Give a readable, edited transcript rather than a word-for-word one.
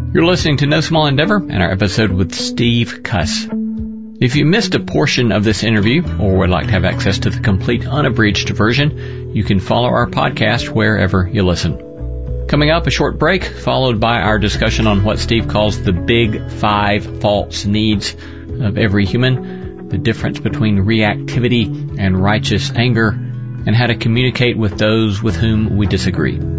You're listening to No Small Endeavor and our episode with Steve Cuss. If you missed a portion of this interview or would like to have access to the complete unabridged version, you can follow our podcast wherever you listen. Coming up, a short break, followed by our discussion on what Steve calls the big 5 false needs of every human, the difference between reactivity and righteous anger, and how to communicate with those with whom we disagree.